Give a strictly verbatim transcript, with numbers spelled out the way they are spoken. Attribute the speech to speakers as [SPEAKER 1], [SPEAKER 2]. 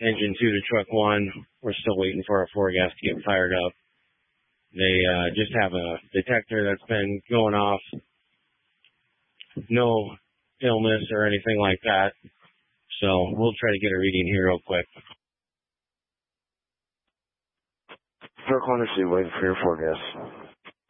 [SPEAKER 1] engine two to truck one. We're still waiting for our forecast to get fired up. They uh, just have a detector that's been going off. No illness or anything like that. So we'll try to get a reading here real quick.
[SPEAKER 2] Truck one, receive, waiting for your forecast.